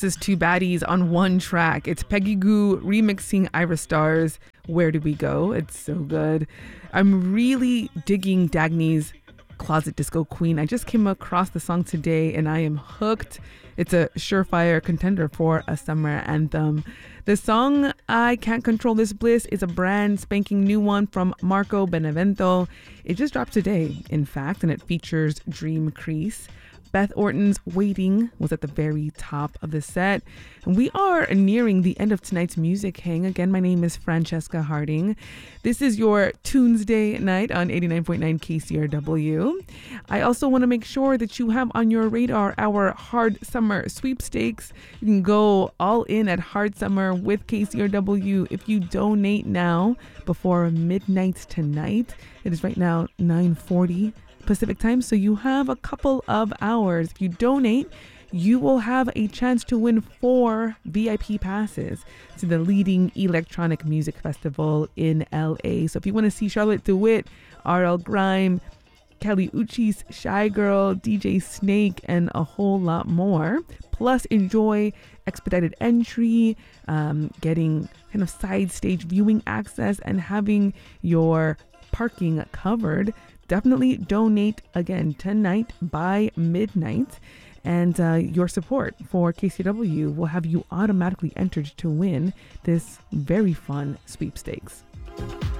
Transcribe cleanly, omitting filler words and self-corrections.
This is two baddies on one track. It's Peggy Gou remixing Ira Starr's Where Did We Go? It's so good. I'm really digging Dagny's Closet Disco Queen. I just came across the song today and I am hooked. It's a surefire contender for a summer anthem. The song I Can't Control This Bliss is a brand spanking new one from Marco Benevento. It just dropped today, in fact, and it features Dream Crease. Beth Orton's Waiting was at the very top of the set. And we are nearing the end of tonight's Music Hang. Again, my name is Francesca Harding. This is your Tuesday night on 89.9 KCRW. I also want to make sure that you have on your radar our Hard Summer Sweepstakes. You can go all in at Hard Summer with KCRW if you donate now before midnight tonight. It is right now 9:40 Pacific time, so you have a couple of hours. If you donate, you will have a chance to win 4 VIP passes to the leading electronic music festival in LA. So if you want to see Charlotte DeWitt, RL Grime, Kelly Uchis, Shy Girl, DJ Snake, and a whole lot more, plus enjoy expedited entry, getting kind of side stage viewing access, and having your parking covered, definitely donate again tonight by midnight. And your support for KCW will have you automatically entered to win this very fun sweepstakes.